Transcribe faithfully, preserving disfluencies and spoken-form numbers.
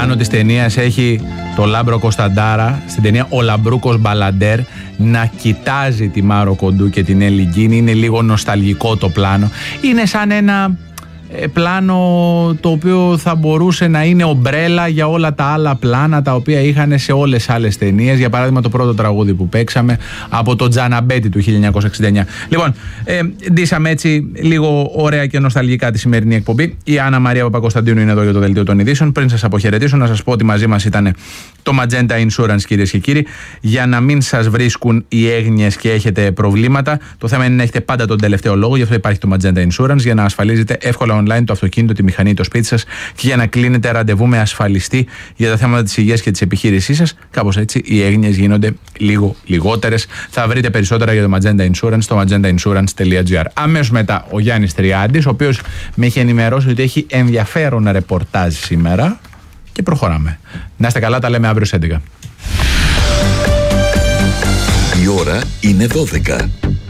πλάνο της ταινίας έχει το Λάμπρο Κωνσταντάρα στην ταινία «Ο Λαμπρούκος Μπαλαντέρ» να κοιτάζει τη Μάρο Κοντού και την Έλλη Γκίνη. Είναι λίγο νοσταλγικό το πλάνο. Είναι σαν ένα πλάνο το οποίο θα μπορούσε να είναι ομπρέλα για όλα τα άλλα πλάνα τα οποία είχαν σε όλες τις άλλες ταινίες. Για παράδειγμα το πρώτο τραγούδι που παίξαμε από το Τζαναμπέτι του χίλια εννιακόσια εξήντα εννιά. Λοιπόν, ε, ντύσαμε έτσι λίγο ωραία και νοσταλγικά τη σημερινή εκπομπή. Η Άννα Μαρία Παπακοσταντίνου είναι εδώ για το Δελτίο των Ειδήσεων. Πριν σας αποχαιρετήσω, να σας πω ότι μαζί μας ήταν το Magenta Insurance, κυρίες και κύριοι, για να μην σας βρίσκουν οι έγνοιες και έχετε προβλήματα. Το θέμα είναι να έχετε πάντα τον τελευταίο λόγο, γι' αυτό υπάρχει το Magenta Insurance, για να ασφαλίζετε εύκολα online το αυτοκίνητο, τη μηχανή, το σπίτι σας και για να κλείνετε ραντεβού με ασφαλιστή για τα θέματα της υγείας και της επιχείρησής σας. Κάπως έτσι οι έγνοιες γίνονται λίγο λιγότερες. Θα βρείτε περισσότερα για το Magenta Insurance στο magenta insurance τελεία gr. Αμέσως μετά ο Γιάννης Τριάντης, ο οποίος με έχει ενημερώσει ότι έχει ενδιαφέρον ρεπορτάζ σήμερα και προχωράμε. Να είστε καλά, τα λέμε αύριο στις έντεκα. Η ώρα είναι δώδεκα.